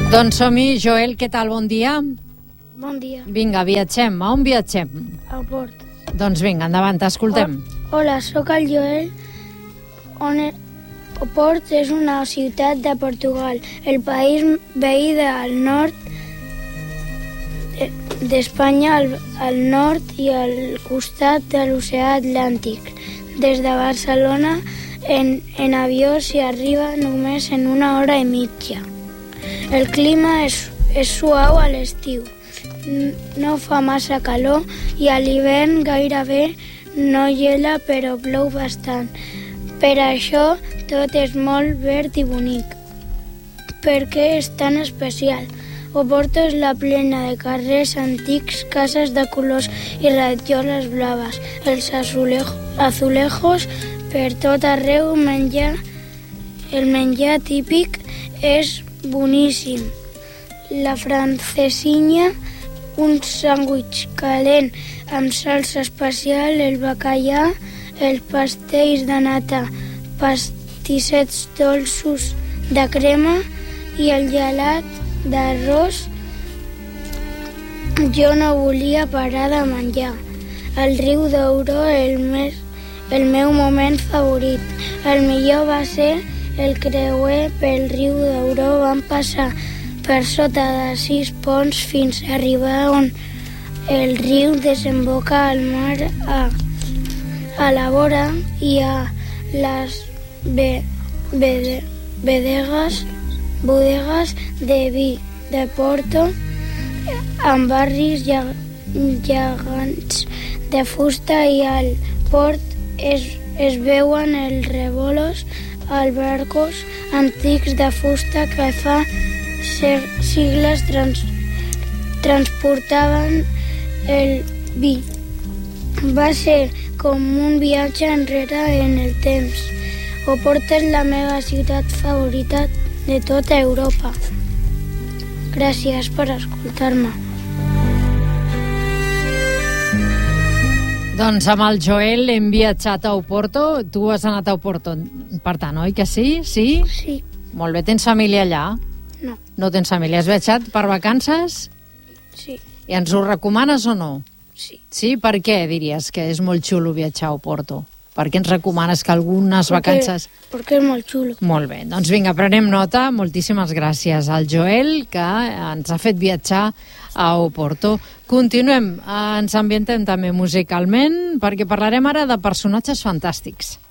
Doncs som-hi. Joel, què tal? Bon dia. Bon dia. Vinga, viatgem. A on viatgem? Al port. Doncs vinga, endavant, t'escoltem. Hola, sóc el Joel. Port és una ciutat de Portugal, el país veí del nord d'Espanya, al nord i al costat de l'oceà Atlàntic. Des de Barcelona, en avió s'hi arriba només en 1 hora i mitja. El clima és suau a l'estiu, no fa massa calor i a l'hivern gairebé no gela, però plou bastant. Per això tot és molt verd i bonic. Per què és tan especial? Oporto és la plena de carrers antics, cases de colors i rajoles blaves. Els azulejos per tot arreu, el menjar típic és boníssim. La francesinya, un sàndwich calent amb salsa especial, el bacallà, els pastells de nata, pastissets dolços de crema i el gelat d'arròs. Jo no volia parar de menjar. El riu Douro, el meu moment favorit. El millor va ser el creuer pel riu Douro. Vam passar per sota de 6 ponts fins a arribar on el riu desemboca al mar a la vora i a les bodegues de vi de Porto amb barris gegants de fusta i al port es veuen els rebolos als barcos antics de fusta que fa sigles transportaven el vi. Va ser com un viatge enrere en el temps. Oporto és la meva ciutat favorita de tota Europa. Gràcies per escoltar-me. Doncs amb el Joel hem viatjat a Oporto. Tu has anat a Oporto, per tant, oi que sí? Sí? Sí. Molt bé. Tens família allà? No. No tens família. Has viatjat per vacances? Sí. I ens ho recomanes o no? Sí. Sí? Per què diries que és molt xulo viatjar a Oporto? Per què ens recomanes que algunes vacances... Perquè és molt xulo. Molt bé, doncs vinga, prenem nota. Moltíssimes gràcies al Joel, que ens ha fet viatjar a Oporto. Continuem, ens ambientem també musicalment, perquè parlarem ara de personatges fantàstics.